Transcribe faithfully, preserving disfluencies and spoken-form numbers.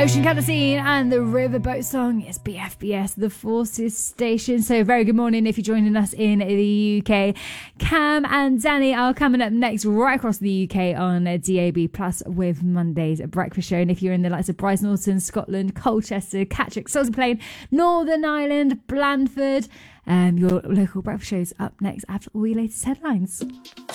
Ocean Canteen and the Riverboat song is B F B S, the Forces Station. So very good morning if you're joining us in the U K. Cam and Danny are coming up next right across the U K on D A B Plus with Monday's breakfast show. And if you're in the likes of Bryce Norton, Scotland, Colchester, Catterick, Salisbury Plain, Northern Ireland, Blandford, um, your local breakfast show's up next after all your latest headlines.